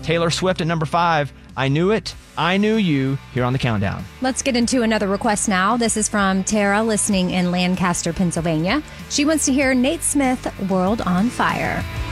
Taylor Swift at number 5. I Knew It, I Knew You, here on the Countdown. Let's get into another request now. This is from Tara, listening in Lancaster, Pennsylvania. She wants to hear Nate Smith, World on Fire.